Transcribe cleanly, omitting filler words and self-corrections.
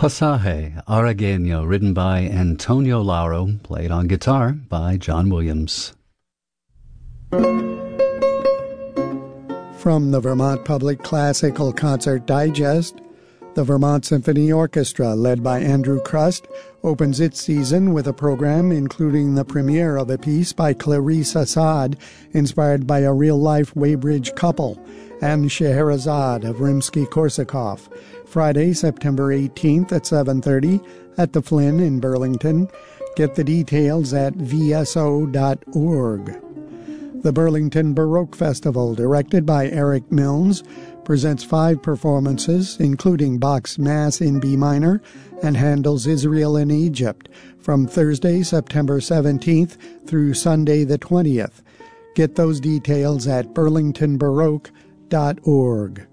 Pasaje Aragueño, written by Antonio Lauro, played on guitar by John Williams. From the Vermont Public Classical Concert Digest, the Vermont Symphony Orchestra, led by Andrew Crust, opens its season with a program including the premiere of a piece by Clarice Assad, inspired by a real-life Weybridge couple, and Scheherazade of Rimsky-Korsakov, Friday, September 18th at 7:30 at the Flynn in Burlington. Get the details at vso.org. The Burlington Baroque Festival, directed by Eric Milnes, presents 5 performances, including Bach's Mass in B minor and Handel's Israel in Egypt, from Thursday, September 17th through Sunday the 20th. Get those details at burlingtonbaroque.org.